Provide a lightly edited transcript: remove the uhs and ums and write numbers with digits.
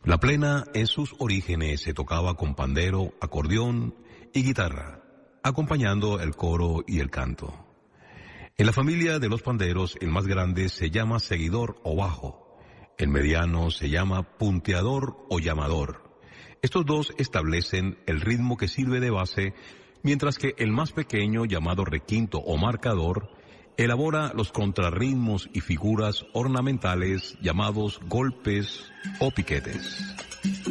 La plena en sus orígenes se tocaba con pandero, acordeón y guitarra, acompañando el coro y el canto. En la familia de los panderos, el más grande se llama seguidor o bajo, el mediano se llama punteador o llamador. Estos dos establecen el ritmo que sirve de base, mientras que el más pequeño, llamado requinto o marcador, elabora los contrarritmos y figuras ornamentales llamados golpes o piquetes.